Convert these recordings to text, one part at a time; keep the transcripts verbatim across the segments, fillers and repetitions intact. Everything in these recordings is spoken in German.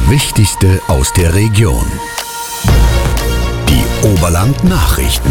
Wichtigste aus der Region. Die Oberland Nachrichten.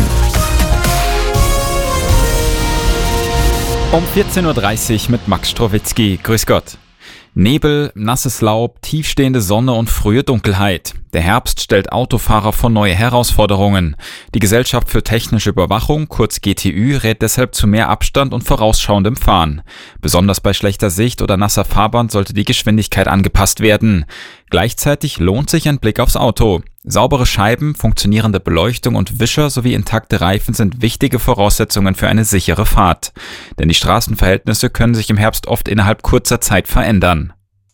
Um vierzehn Uhr dreißig mit Max Strowitzki. Grüß Gott. Nebel, nasses Laub, tiefstehende Sonne und frühe Dunkelheit. Der Herbst stellt Autofahrer vor neue Herausforderungen. Die Gesellschaft für technische Überwachung, kurz G T Ü, rät deshalb zu mehr Abstand und vorausschauendem Fahren. Besonders bei schlechter Sicht oder nasser Fahrbahn sollte die Geschwindigkeit angepasst werden. Gleichzeitig lohnt sich ein Blick aufs Auto. Saubere Scheiben, funktionierende Beleuchtung und Wischer sowie intakte Reifen sind wichtige Voraussetzungen für eine sichere Fahrt. Denn die Straßenverhältnisse können sich im Herbst oft innerhalb kurzer Zeit verändern.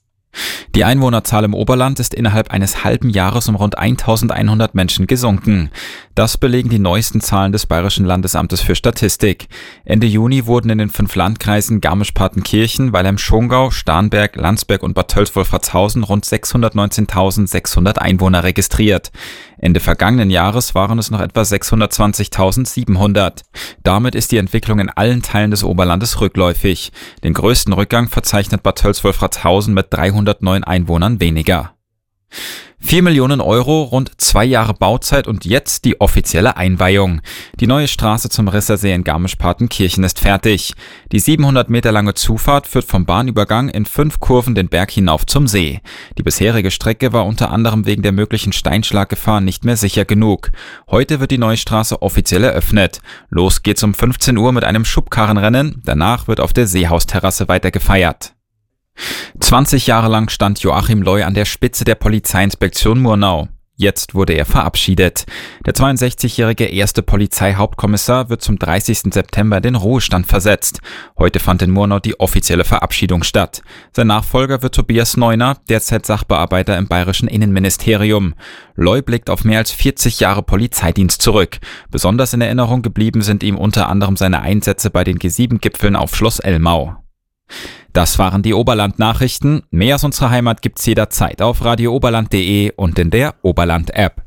Die Einwohnerzahl im Oberland ist innerhalb eines halben Jahres um rund eintausendeinhundert Menschen gesunken. Das belegen die neuesten Zahlen des Bayerischen Landesamtes für Statistik. Ende Juni wurden in den fünf Landkreisen Garmisch-Partenkirchen, Weilheim-Schongau, Starnberg, Landsberg und Bad Tölz-Wolfratshausen rund sechshundertneunzehntausendsechshundert Einwohner registriert. Ende vergangenen Jahres waren es noch etwa sechshundertzwanzigtausendsiebenhundert. Damit ist die Entwicklung in allen Teilen des Oberlandes rückläufig. Den größten Rückgang verzeichnet Bad Tölz-Wolfratshausen mit dreihundertneun Einwohnern weniger. vier Millionen Euro, rund zwei Jahre Bauzeit und jetzt die offizielle Einweihung. Die neue Straße zum Rissersee in Garmisch-Partenkirchen ist fertig. Die siebenhundert Meter lange Zufahrt führt vom Bahnübergang in fünf Kurven den Berg hinauf zum See. Die bisherige Strecke war unter anderem wegen der möglichen Steinschlaggefahr nicht mehr sicher genug. Heute wird die neue Straße offiziell eröffnet. Los geht's um fünfzehn Uhr mit einem Schubkarrenrennen. Danach wird auf der Seehausterrasse weiter gefeiert. zwanzig Jahre lang stand Joachim Leu an der Spitze der Polizeiinspektion Murnau. Jetzt wurde er verabschiedet. Der zweiundsechzigjährige erste Polizeihauptkommissar wird zum dreißigsten September in den Ruhestand versetzt. Heute fand in Murnau die offizielle Verabschiedung statt. Sein Nachfolger wird Tobias Neuner, derzeit Sachbearbeiter im bayerischen Innenministerium. Leu blickt auf mehr als vierzig Jahre Polizeidienst zurück. Besonders in Erinnerung geblieben sind ihm unter anderem seine Einsätze bei den G sieben Gipfeln auf Schloss Elmau. Das waren die Oberland-Nachrichten. Mehr aus unserer Heimat gibt's jederzeit auf radio oberland punkt de und in der Oberland-App.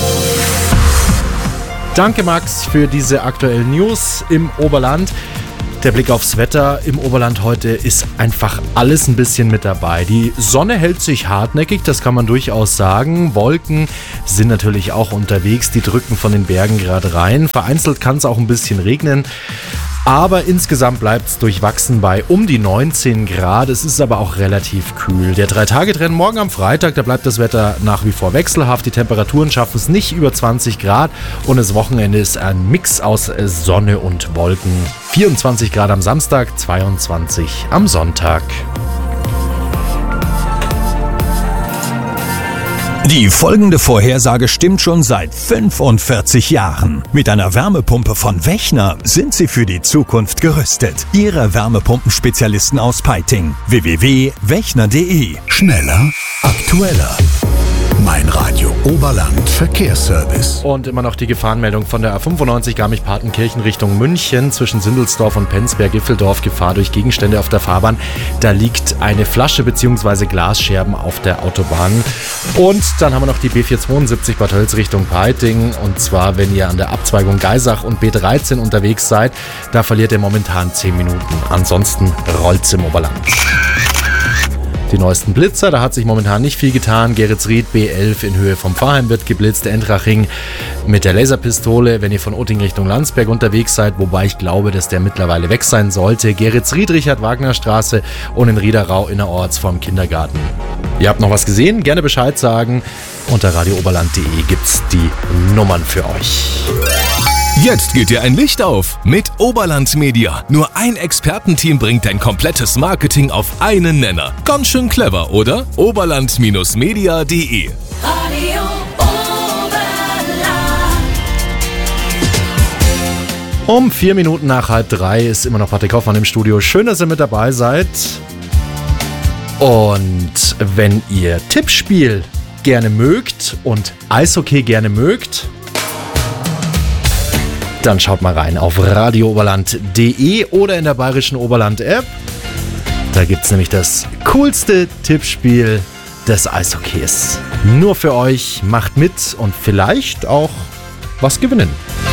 Danke Max für diese aktuellen News im Oberland. Der Blick aufs Wetter im Oberland heute ist einfach alles ein bisschen mit dabei. Die Sonne hält sich hartnäckig, das kann man durchaus sagen. Wolken sind natürlich auch unterwegs, die drücken von den Bergen gerade rein. Vereinzelt kann es auch ein bisschen regnen. Aber insgesamt bleibt es durchwachsen bei um die neunzehn Grad. Es ist aber auch relativ kühl. Der Drei-Tage-Trend morgen am Freitag, da bleibt das Wetter nach wie vor wechselhaft. Die Temperaturen schaffen es nicht über zwanzig Grad. Und das Wochenende ist ein Mix aus Sonne und Wolken. vierundzwanzig Grad am Samstag, zweiundzwanzig am Sonntag. Die folgende Vorhersage stimmt schon seit fünfundvierzig Jahren. Mit einer Wärmepumpe von Wechner sind Sie für die Zukunft gerüstet. Ihre Wärmepumpenspezialisten aus Peiting. w w w punkt wechner punkt de. Schneller, aktueller. Mein Radio Oberland Verkehrsservice. Und immer noch die Gefahrenmeldung von der A fünfundneunzig Garmisch-Partenkirchen Richtung München zwischen Sindelsdorf und Penzberg-Giffeldorf. Gefahr durch Gegenstände auf der Fahrbahn. Da liegt eine Flasche bzw. Glasscherben auf der Autobahn. Und dann haben wir noch die B vierhundertzweiundsiebzig Bad Tölz Richtung Peiting. Und zwar, wenn ihr an der Abzweigung Geisach und B dreizehn unterwegs seid, da verliert ihr momentan zehn Minuten. Ansonsten rollt's im Oberland. Die neuesten Blitzer, da hat sich momentan nicht viel getan. Geretsried B elf in Höhe vom Pfarrheim wird geblitzt. Entraching mit der Laserpistole, wenn ihr von Utting Richtung Landsberg unterwegs seid, wobei ich glaube, dass der mittlerweile weg sein sollte. Geretsried, Richard-Wagner-Straße und in Riederau innerorts vom Kindergarten. Ihr habt noch was gesehen? Gerne Bescheid sagen. Unter radio oberland punkt de gibt's die Nummern für euch. Jetzt geht dir ein Licht auf mit Oberland Media. Nur ein Expertenteam bringt dein komplettes Marketing auf einen Nenner. Ganz schön clever, oder? oberland Media punkt de. Radio Oberland. Um vier Minuten nach halb drei ist immer noch Patrick Hoffmann im Studio. Schön, dass ihr mit dabei seid. Und wenn ihr Tippspiel gerne mögt und Eishockey gerne mögt, dann schaut mal rein auf radio oberland punkt de oder in der Bayerischen Oberland-App. Da gibt es nämlich das coolste Tippspiel des Eishockeys. Nur für euch, macht mit und vielleicht auch was gewinnen.